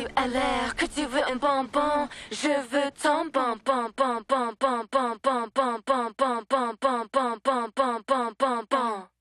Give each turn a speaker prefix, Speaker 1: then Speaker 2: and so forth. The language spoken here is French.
Speaker 1: as l'air que tu veux un bonbon. Je veux ton bonbon, bon, bon, bon, bon, bon, bon, bon, bon, bon, bon, bon, bon, bon, bon, bon, bon, bon.